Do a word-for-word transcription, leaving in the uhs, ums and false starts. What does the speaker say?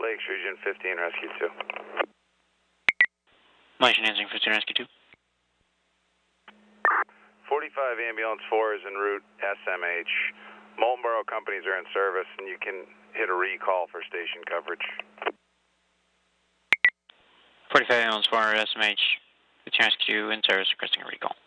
Lakes, Region fifteen, Rescue two. Motion answering fifteen, Rescue two. forty-five Ambulance four is en route, S M H. Moltenboro companies are in service, and you can hit a recall for station coverage. forty-five Ambulance four, S M H, fifteen Rescue two, in service, requesting a recall.